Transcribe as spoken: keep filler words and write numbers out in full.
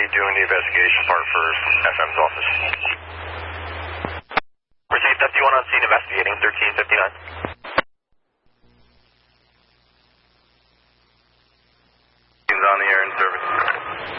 doing the investigation part for F M's office. Received, F D one on scene investigating, thirteen fifty-nine.